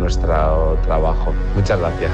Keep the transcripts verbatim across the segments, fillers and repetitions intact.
nuestro trabajo. Muchas gracias.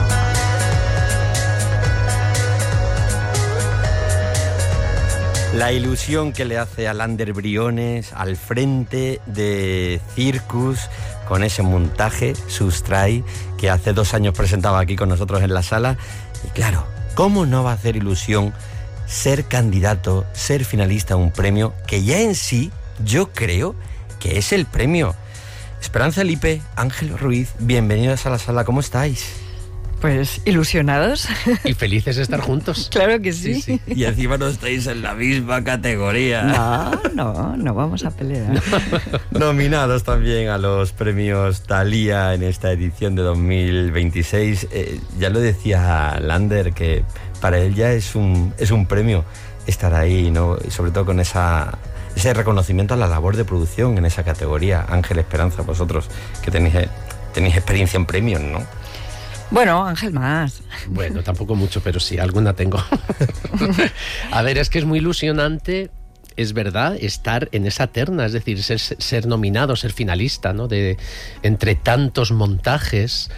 La ilusión que le hace a Lander Briones al frente de Circus con ese montaje Sustray que hace dos años presentaba aquí con nosotros en la sala. Y claro, ¿cómo no va a hacer ilusión ser candidato, ser finalista a un premio que ya en sí yo creo que es el premio? Esperanza Lipe, Ángel Ruiz, bienvenidos a la sala, ¿cómo estáis? Pues ilusionados. Y felices de estar juntos. Claro que sí. Sí, sí. Y encima no estáis en la misma categoría. No, no, no vamos a pelear. Nominados también a los premios Thalía en esta edición de dos mil veintiséis. Eh, ya lo decía Lander, que para él ya es un, es un premio estar ahí, ¿no? Y sobre todo con esa, ese reconocimiento a la labor de producción en esa categoría. Ángel, Esperanza, vosotros que tenéis, tenéis experiencia en premios, ¿no? Bueno, Ángel más. Bueno, tampoco mucho, pero sí, alguna tengo. A ver, es que es muy ilusionante, es verdad, estar en esa terna, es decir, ser, ser nominado, ser finalista, ¿no? De, entre tantos montajes,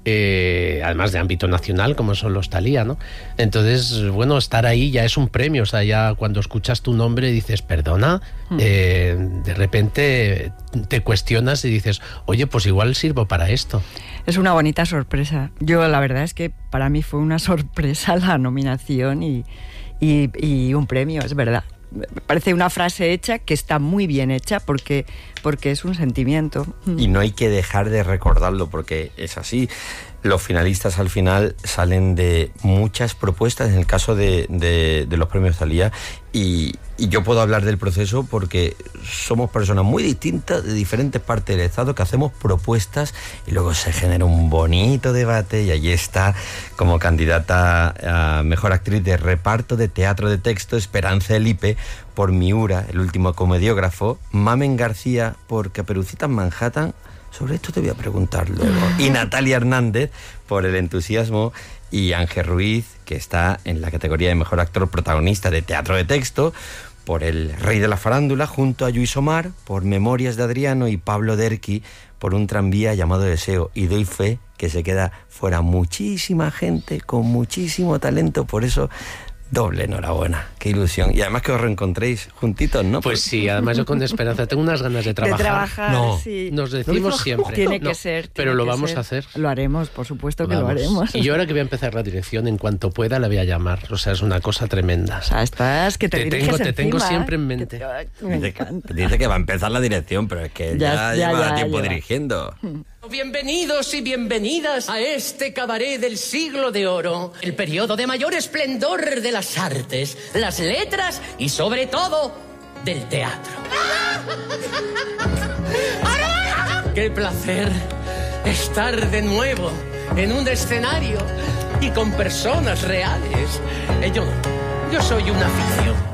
eh, además de ámbito nacional, como son los Thalía, ¿no? Entonces, bueno, estar ahí ya es un premio, o sea, ya cuando escuchas tu nombre dices, perdona, mm. eh, de repente te cuestionas y dices, oye, pues igual sirvo para esto. Es una bonita sorpresa. Yo la verdad es que para mí fue una sorpresa la nominación y, y, y un premio, es verdad. Parece una frase hecha que está muy bien hecha porque, porque es un sentimiento. Y no hay que dejar de recordarlo porque es así. Los finalistas al final salen de muchas propuestas en el caso de, de, de los premios Thalía y, y yo puedo hablar del proceso porque somos personas muy distintas de diferentes partes del Estado que hacemos propuestas y luego se genera un bonito debate y allí está como candidata a Mejor Actriz de Reparto de Teatro de Texto Esperanza Lipe por Miura, el último comediógrafo, Mamen García por Caperucita en Manhattan. Sobre esto te voy a preguntar luego. Y Natalia Hernández por El entusiasmo y Ángel Ruiz, que está en la categoría de Mejor Actor Protagonista de Teatro de Texto, por El Rey de la Farándula, junto a Lluís Omar, por Memorias de Adriano y Pablo Derqui, por Un tranvía llamado Deseo. Y doy fe que se queda fuera muchísima gente con muchísimo talento, por eso... Doble enhorabuena, qué ilusión. Y además que os reencontréis juntitos, ¿no? Pues sí, además yo con Esperanza tengo unas ganas de trabajar. De trabajar, no, sí. Nos decimos siempre. Tiene no, que ser. Tiene pero lo que vamos ser. a hacer. Lo haremos, por supuesto que vamos. lo haremos. Y yo ahora que voy a empezar la dirección, en cuanto pueda la voy a llamar. O sea, es una cosa tremenda. O sea, estás que te, te diriges tengo, te encima, tengo siempre en mente. Te, me encanta. Dice que va a empezar la dirección, pero es que ya, ya, ya lleva ya, tiempo lleva. dirigiendo. Bienvenidos y bienvenidas a este cabaret del siglo de oro, el periodo de mayor esplendor de las artes, las letras y sobre todo del teatro. ¡Qué placer estar de nuevo en un escenario y con personas reales! Eh, yo, yo soy una ficción.